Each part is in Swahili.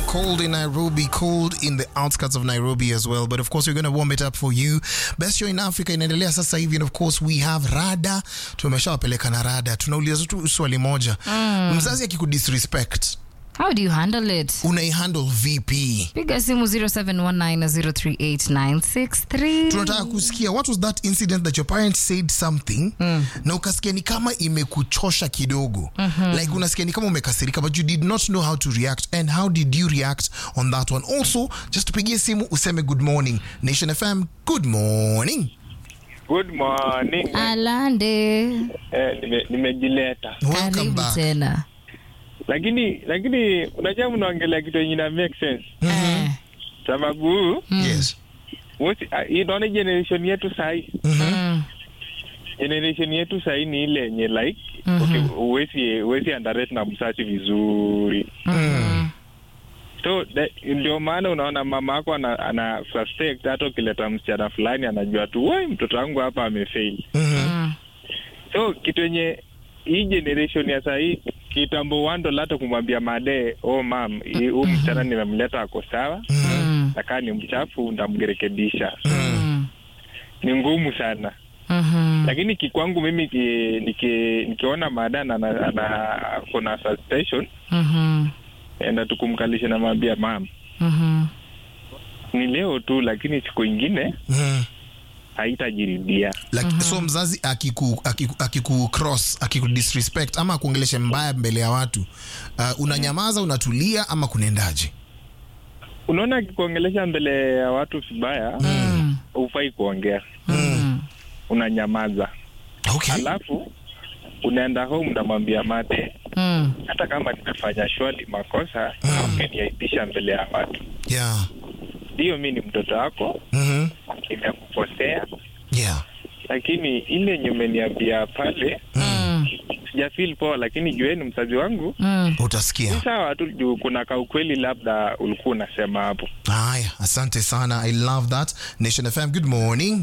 Cold in Nairobi, cold in the outskirts of Nairobi as well. But of course, we're going to warm it up for you. Best show in Africa inaendelea sasa hivi. And of course, we have Rada. Tumeshawapeleka na Rada. Tunauliza tu swali moja. Mzazi akikudisrespect, how do you handle it? Unaihandle VP? Piga simu 0719038963. Tunataka kusikia, what was that incident that your parents said something na ukasikia ni kama imekuchosha kidogo. Like unasikia ni kama umekasirika, but you did not know how to react, and how did you react on that one? Also, just tupigie simu useme good morning. Nation FM, good morning. Good morning. Alande. Nimejileta. Welcome Karibu back. tena. Lakini unajua mnaongelea kitu yenye ina make sense. Sababu Yes. hii ndio generation yetu sahi. Generation yetu sahi ni ile yenye like okay, uwezi underrate na msachi vizuri. So ndio maana unaona mama yako ana suspect hata ukileta msichana fulani anajua tu wewe mtoto wangu hapa amefail. So kitu yenye hii generation ya sahi kitambo $1 hata kumwambia made, oh mam, huyu msichana nimemleta ako sawa, nakaa ni mchafu ndamgerekebisha. Ni ngumu sana. Lakini kikwangu mimi nikiona mada na kuna suspicion, enda tukumkalisha na mwambia mam, ni leo tu lakini siku ingine haitajirudia. Like, so mzazi akiku disrespect ama kuongelesha mbaya mbele ya watu, unanyamaza, unatulia ama kunaendaje? Unaona akikuongelesha mbele ya watu vibaya, hufai kuongea. Unanyamaza. Okay. Alafu unaenda home unamwambia mate, hata kama nimefanya shwali makosa, umeniaibisha mbele ya watu. Yeah. Ndio mimi ni mtoto wako. Nimekukosea. Yeah. Lakini ile yenye umeniambia pale, sija feel poa, lakini jueni mzazi wangu, Utasikia. sawa tu juu kuna ukweli labda ulikuwa unasema hapo. Haya, asante sana. I love that. Nation FM, good morning.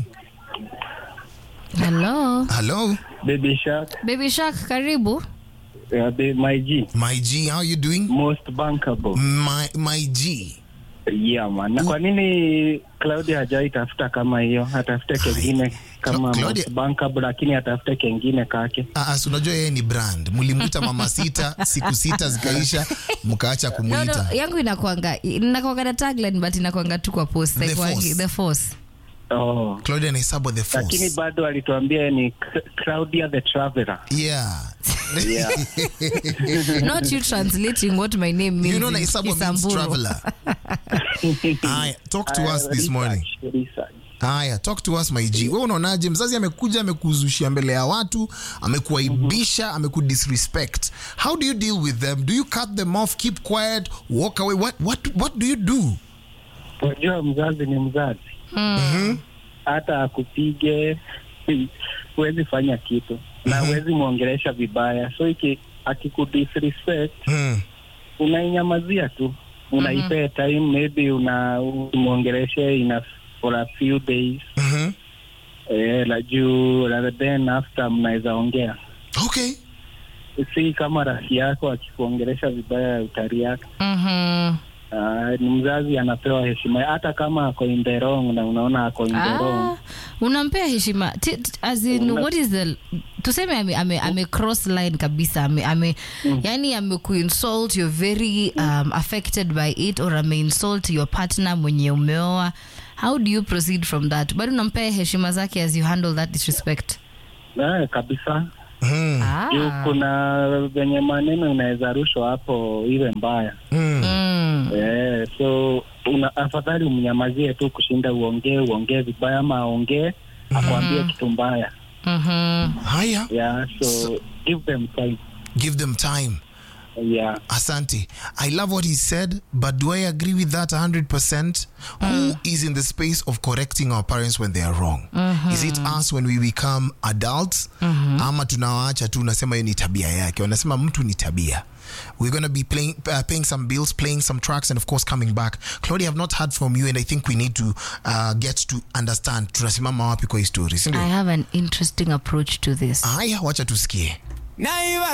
Hello. Hello. Baby Shark, Baby Shark, karibu. my G. My G, how you doing? Most bankable. My G. Yeah, man. Na kwa nini Claudia hajai tafuta kama hiyo? Atafute kengine kama Claudia- most bankable, lakini atafute kengine kake. Unajua yeye ni brand. Mlimuita mama sita, siku sita zikaisha, mkaacha No, kumuita. yangu inakuanga na tagline but inakuanga tu kwa post. The Like Force. the force. Oh. Claudia na Isabu the Force. Lakini bado alituambia ni Claudia the Traveler. Yeah. Yeah. Not you translating what my name means. You know na in Isabu means Kisamburu. traveler. Aya, talk to us this morning. Research. Aya, talk to us my G. Wewe unaonaje mzazi amekuja amekuzushia mbele ya watu, amekuaibisha, amekudisrespect. How do you deal with them? Do you cut them off, keep quiet, walk away? What do you do? Unajua mzazi ni mzazi. Hata akupige huwezi fanya kitu. Na huwezi muongelesha vibaya. So akikudisrespect, unainyamazia tu. Unaipea time, maybe umuongeleshe for a few days. La juu rather than after mnaweza ongea. Okay. Si kama rafiki yako akikuongelesha vibaya utariaka. Ni mzazi anapewa heshima hata kama ako in the wrong na unaona ako in the wrong. Unampea heshima. As in, what is the... Tuseme ame cross line kabisa. Yani amekuinsult, you're very affected by it, or insult your partner mwenye umeoa. How do you proceed from that? Bado unampea heshima zake as you handle that disrespect? Kabisa. Kuna venye maneno inaweza rushwa hapo iwe mbaya. So afadhali umnyamazie tu kushinda uongee vibaya, ama aongee akwambie kitu mbaya. Haya. Yeah, so give them time. Give them time. Yeah. Asante. I love what he said, but do I agree with that 100%? Who is in the space of correcting our parents when they are wrong? Is it us when we become adults? Ama tunawaacha tu, unasema hiyo ni tabia yake. Wanasema mtu ni tabia. We're going to be paying some bills, playing some tracks, and of course coming back. Claudia, I have not heard from you, and I think we need to get to understand tunasimama wapi kwa hii story. I have an interesting approach to this. Haya, wacha tusikie.